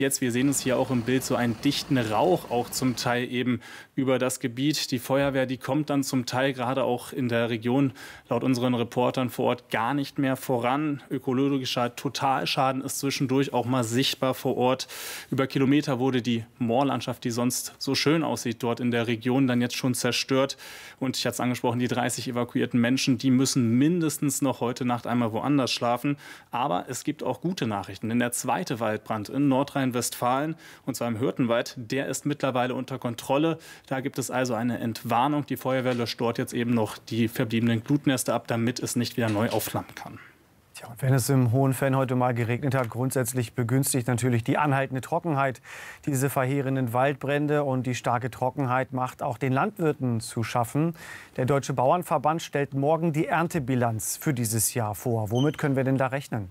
Jetzt, wir sehen es hier auch im Bild, so einen dichten Rauch auch zum Teil eben über das Gebiet. Die Feuerwehr, die kommt dann zum Teil gerade auch in der Region laut unseren Reportern vor Ort gar nicht mehr voran. Ökologischer Totalschaden ist zwischendurch auch mal sichtbar vor Ort. Über Kilometer wurde die Moorlandschaft, die sonst so schön aussieht, dort in der Region dann jetzt schon zerstört. Und ich hatte es angesprochen, die 30 evakuierten Menschen, die müssen mindestens noch heute Nacht einmal woanders schlafen. Aber es gibt auch gute Nachrichten, denn der zweite Waldbrand in Nordrhein-Westfalen, und zwar im Hürtenwald, der ist mittlerweile unter Kontrolle. Da gibt es also eine Entwarnung. Die Feuerwehr löscht dort jetzt eben noch die verbliebenen Glutnester ab, damit es nicht wieder neu aufflammen kann. Tja, und wenn es im Hohenfenn heute mal geregnet hat, grundsätzlich begünstigt natürlich die anhaltende Trockenheit diese verheerenden Waldbrände. Und die starke Trockenheit macht auch den Landwirten zu schaffen. Der Deutsche Bauernverband stellt morgen die Erntebilanz für dieses Jahr vor. Womit können wir denn da rechnen?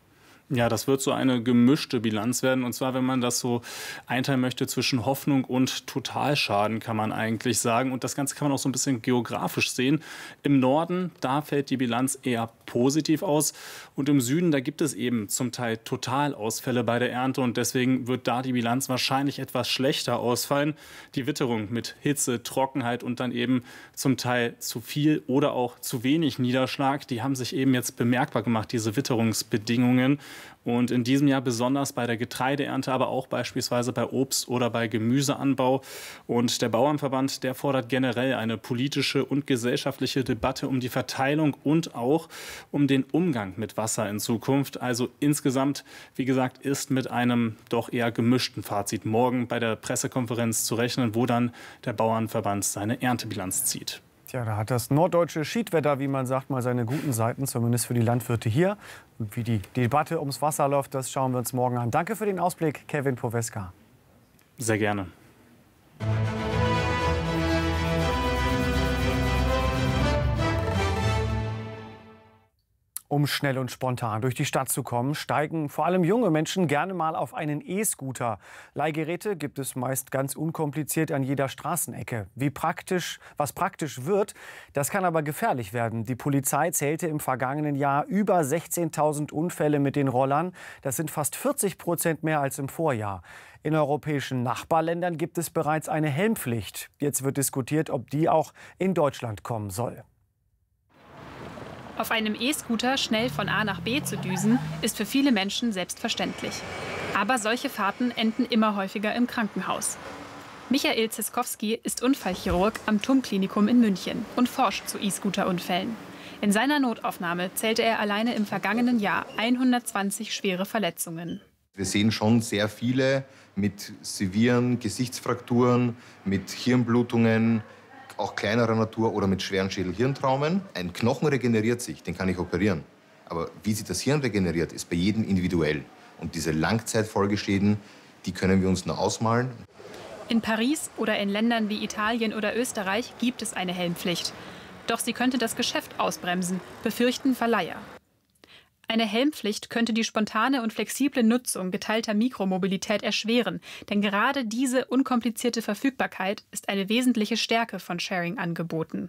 Ja, das wird so eine gemischte Bilanz werden. Und zwar, wenn man das so einteilen möchte zwischen Hoffnung und Totalschaden, kann man eigentlich sagen. Und das Ganze kann man auch so ein bisschen geografisch sehen. Im Norden, da fällt die Bilanz eher positiv aus. Und im Süden, da gibt es eben zum Teil Totalausfälle bei der Ernte. Und deswegen wird da die Bilanz wahrscheinlich etwas schlechter ausfallen. Die Witterung mit Hitze, Trockenheit und dann eben zum Teil zu viel oder auch zu wenig Niederschlag, die haben sich eben jetzt bemerkbar gemacht, diese Witterungsbedingungen. Und in diesem Jahr besonders bei der Getreideernte, aber auch beispielsweise bei Obst- oder bei Gemüseanbau. Und der Bauernverband, der fordert generell eine politische und gesellschaftliche Debatte um die Verteilung und auch um den Umgang mit Wasser in Zukunft. Also insgesamt, wie gesagt, ist mit einem doch eher gemischten Fazit morgen bei der Pressekonferenz zu rechnen, wo dann der Bauernverband seine Erntebilanz zieht. Tja, da hat das norddeutsche Schiedwetter, wie man sagt, mal seine guten Seiten, zumindest für die Landwirte hier. Und wie die Debatte ums Wasser läuft, das schauen wir uns morgen an. Danke für den Ausblick, Kevin Poweska. Sehr gerne. Um schnell und spontan durch die Stadt zu kommen, steigen vor allem junge Menschen gerne mal auf einen E-Scooter. Leihgeräte gibt es meist ganz unkompliziert an jeder Straßenecke. Was praktisch wird, das kann aber gefährlich werden. Die Polizei zählte im vergangenen Jahr über 16.000 Unfälle mit den Rollern. Das sind fast 40% mehr als im Vorjahr. In europäischen Nachbarländern gibt es bereits eine Helmpflicht. Jetzt wird diskutiert, ob die auch in Deutschland kommen soll. Auf einem E-Scooter schnell von A nach B zu düsen, ist für viele Menschen selbstverständlich. Aber solche Fahrten enden immer häufiger im Krankenhaus. Michael Ziskowski ist Unfallchirurg am TUM-Klinikum in München und forscht zu E-Scooter-Unfällen. In seiner Notaufnahme zählte er alleine im vergangenen Jahr 120 schwere Verletzungen. Wir sehen schon sehr viele mit sevieren Gesichtsfrakturen, mit Hirnblutungen, auch kleinerer Natur oder mit schweren Schädel-Hirntraumen. Ein Knochen regeneriert sich, den kann ich operieren. Aber wie sich das Hirn regeneriert, ist bei jedem individuell. Und diese Langzeitfolgeschäden, die können wir uns nur ausmalen. In Paris oder in Ländern wie Italien oder Österreich gibt es eine Helmpflicht. Doch sie könnte das Geschäft ausbremsen, befürchten Verleiher. Eine Helmpflicht könnte die spontane und flexible Nutzung geteilter Mikromobilität erschweren. Denn gerade diese unkomplizierte Verfügbarkeit ist eine wesentliche Stärke von Sharing-Angeboten.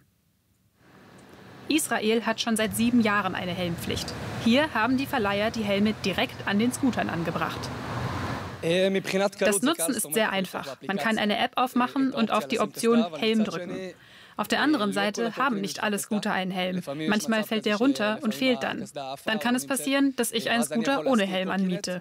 Israel hat schon seit 7 Jahren eine Helmpflicht. Hier haben die Verleiher die Helme direkt an den Scootern angebracht. Das Nutzen ist sehr einfach. Man kann eine App aufmachen und auf die Option Helm drücken. Auf der anderen Seite haben nicht alle Scooter einen Helm. Manchmal fällt der runter und fehlt dann. Dann kann es passieren, dass ich einen Scooter ohne Helm anmiete.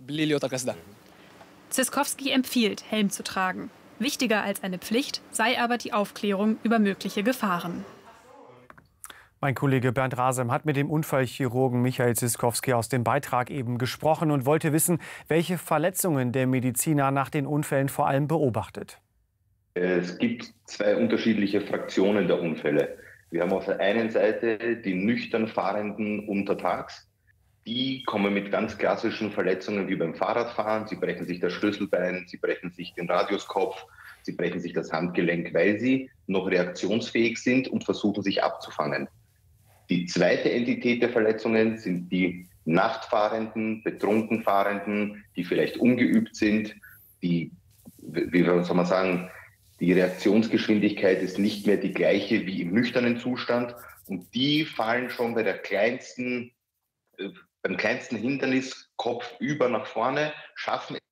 Ziskowski empfiehlt, Helm zu tragen. Wichtiger als eine Pflicht sei aber die Aufklärung über mögliche Gefahren. Mein Kollege Bernd Rasem hat mit dem Unfallchirurgen Michael Ziskowski aus dem Beitrag eben gesprochen und wollte wissen, welche Verletzungen der Mediziner nach den Unfällen vor allem beobachtet. Es gibt 2 unterschiedliche Fraktionen der Unfälle. Wir haben auf der einen Seite die nüchtern Fahrenden untertags. Die kommen mit ganz klassischen Verletzungen wie beim Fahrradfahren. Sie brechen sich das Schlüsselbein, sie brechen sich den Radiuskopf, sie brechen sich das Handgelenk, weil sie noch reaktionsfähig sind und versuchen, sich abzufangen. Die zweite Entität der Verletzungen sind die Nachtfahrenden, betrunken Fahrenden, die vielleicht ungeübt sind, die, wie soll man sagen, die Reaktionsgeschwindigkeit ist nicht mehr die gleiche wie im nüchternen Zustand und die fallen schon beim kleinsten Hindernis kopfüber nach vorne, schaffen